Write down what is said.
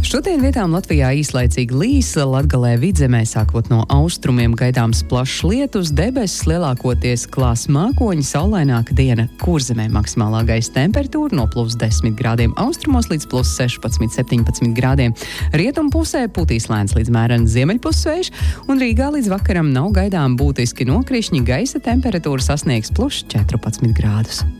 Šodien vietām Latvijā īslaicīgi līs, Latgalē vidzemē sākot no austrumiem gaidāms plašs lietus, debesis lielākoties klās mākoņi, saulaināka diena. Kurzemē maksimālā gaisa temperatūra no +10 grādiem austrumos līdz +16-17 grādiem. Rietumpusē putīs lēns līdz mērens ziemeļpussvējš, un Rīgā līdz vakaram nav gaidām būtiski nokrišņi, gaisa temperatūra sasniegs +14 grādus.